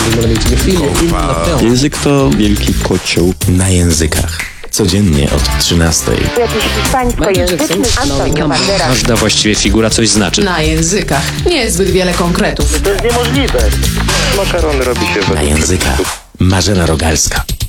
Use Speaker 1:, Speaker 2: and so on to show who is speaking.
Speaker 1: Język to wielki kocioł na językach. Codziennie od 13.
Speaker 2: Jakiś hiszpańskojęzyczny Antonio Banderas.
Speaker 3: Każda właściwie figura coś znaczy.
Speaker 4: Na językach. Niezbyt wiele konkretów.
Speaker 5: To jest niemożliwe. Makaron robi się
Speaker 1: Na językach. Marzena Rogalska.